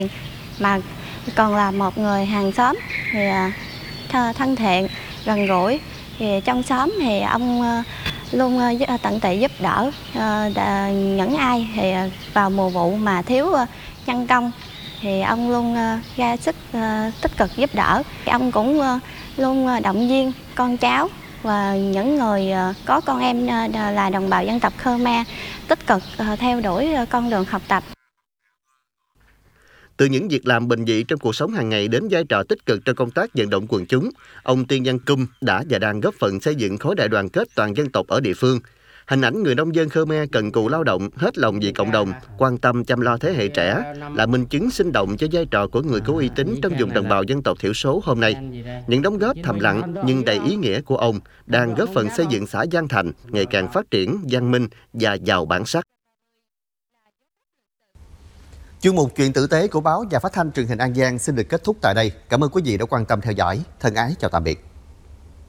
mà còn là một người hàng xóm thì thân thiện, gần gũi. Thì trong xóm thì ông luôn tận tụy giúp đỡ những ai thì vào mùa vụ mà thiếu nhân công thì ông luôn ra sức tích cực giúp đỡ. Ông cũng luôn động viên con cháu và những người có con em là đồng bào dân tộc Khmer tích cực theo đuổi con đường học tập. Từ những việc làm bình dị trong cuộc sống hàng ngày đến vai trò tích cực trong công tác vận động quần chúng, ông Tiên Văn Cum đã và đang góp phần xây dựng khối đại đoàn kết toàn dân tộc ở địa phương. Hình ảnh người nông dân Khmer cần cù lao động, hết lòng vì cộng đồng, quan tâm chăm lo thế hệ trẻ là minh chứng sinh động cho vai trò của người có uy tín trong vùng đồng bào dân tộc thiểu số hôm nay. Những đóng góp thầm lặng nhưng đầy ý nghĩa của ông đang góp phần xây dựng xã Giang Thành ngày càng phát triển, văn minh và giàu bản sắc. Chuyên mục Chuyện tử tế của báo và phát thanh truyền hình An Giang xin được kết thúc tại đây. Cảm ơn quý vị đã quan tâm theo dõi. Thân ái chào tạm biệt.